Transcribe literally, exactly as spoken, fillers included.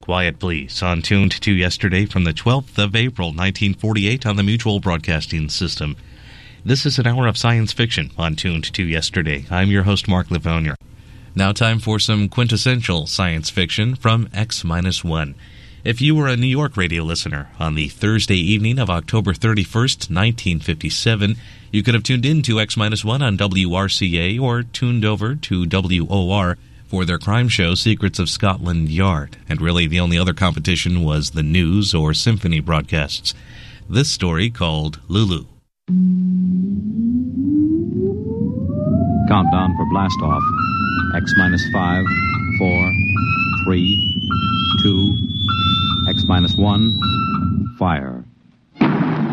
Quiet Please on Tuned to Yesterday from the twelfth of April, nineteen forty-eight on the Mutual Broadcasting System. This is an hour of science fiction on Tuned to Yesterday. I'm your host, Mark Livonia. Now time for some quintessential science fiction from X one. If you were a New York radio listener on the Thursday evening of October thirty-first, nineteen fifty-seven, you could have tuned in to X one on W R C A or tuned over to W O R for their crime show Secrets of Scotland Yard, and really the only other competition was the news or symphony broadcasts. This story called Lulu. Countdown for blast off. X minus five, four, three, two, X minus one, fire.